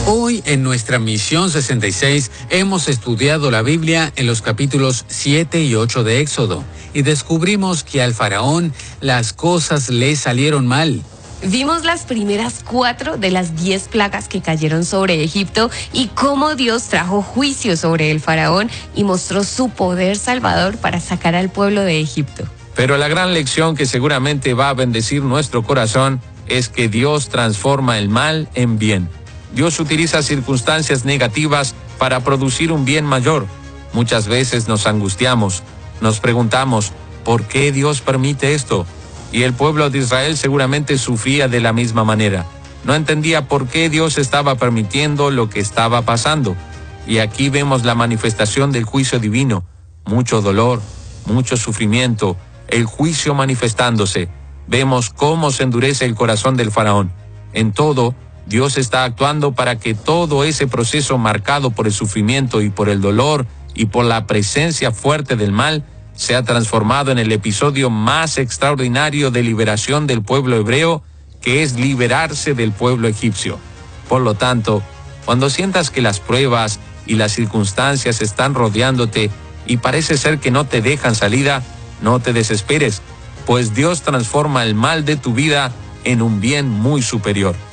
Hoy en nuestra Misión 66 hemos estudiado la Biblia en los capítulos 7 y 8 de Éxodo y descubrimos que al faraón las cosas le salieron mal. Vimos las primeras 4 de las 10 plagas que cayeron sobre Egipto y cómo Dios trajo juicio sobre el faraón y mostró su poder salvador para sacar al pueblo de Egipto. Pero la gran lección que seguramente va a bendecir nuestro corazón es que Dios transforma el mal en bien. Dios utiliza circunstancias negativas para producir un bien mayor. Muchas veces nos angustiamos, nos preguntamos, ¿por qué Dios permite esto? Y el pueblo de Israel seguramente sufría de la misma manera. No entendía por qué Dios estaba permitiendo lo que estaba pasando. Y aquí vemos la manifestación del juicio divino. Mucho dolor, mucho sufrimiento, el juicio manifestándose. Vemos cómo se endurece el corazón del faraón. En todo, Dios está actuando para que todo ese proceso marcado por el sufrimiento y por el dolor y por la presencia fuerte del mal sea transformado en el episodio más extraordinario de liberación del pueblo hebreo, que es liberarse del pueblo egipcio. Por lo tanto, cuando sientas que las pruebas y las circunstancias están rodeándote y parece ser que no te dejan salida, no te desesperes, pues Dios transforma el mal de tu vida en un bien muy superior.